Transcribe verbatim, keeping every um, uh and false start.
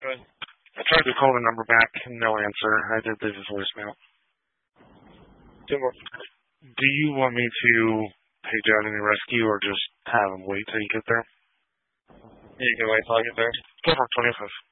ahead. I tried to call the number back, no answer. I did leave a voicemail. Two more. Do you want me to page out any rescue or just have them wait till you get there? You can wait till I get there. Go for twenty-five.